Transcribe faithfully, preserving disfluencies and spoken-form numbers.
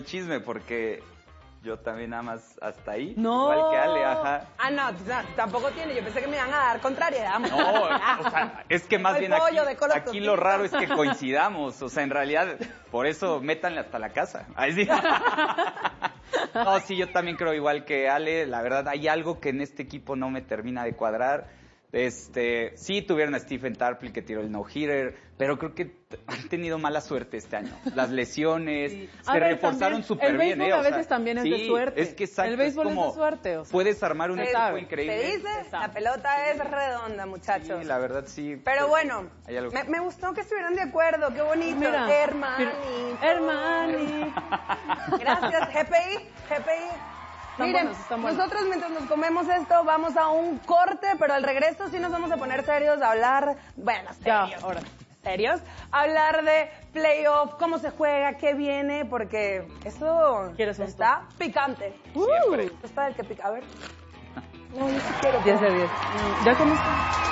chisme porque yo también nada más hasta ahí. No. Igual que Ale, ajá. Ah, no, no, tampoco tiene. Yo pensé que me iban a dar contrariedad. No, o sea, es que más El bien aquí, pollo de Call of aquí Duty. lo raro es que coincidamos. O sea, en realidad, por eso métanle hasta la casa. Ahí sí. No, sí, yo también creo igual que Ale. La verdad, hay algo que en este equipo no me termina de cuadrar. Este, sí tuvieron a Stephen Tarpley que tiró el no-hitter, pero creo que han tenido mala suerte este año. Las lesiones, Sí. se A ver, reforzaron también, súper el bien. béisbol ¿eh? O a sea, veces también es sí, de suerte. Es que exacto, El béisbol es, como, es de suerte. O sea. puedes armar un Se- equipo Se increíble. dice, la pelota es redonda, muchachos. Sí, la verdad sí. Pero bueno, Hay algo- me, me gustó que estuvieran de acuerdo. Qué bonito. Mira, Hermanito. Hermani. Gracias, G P I. G P I. Están Miren, buenos, están buenos. nosotros mientras nos comemos esto vamos a un corte, pero al regreso sí nos vamos a poner serios a hablar, bueno, Ya, serios, ahora. serios, hablar de playoff, cómo se juega, qué viene, porque eso ¿Quieres un está picante. Siempre. Uh, está el que pica, a ver. No, yo sí quiero. diez de diez. ¿Ya cómo está?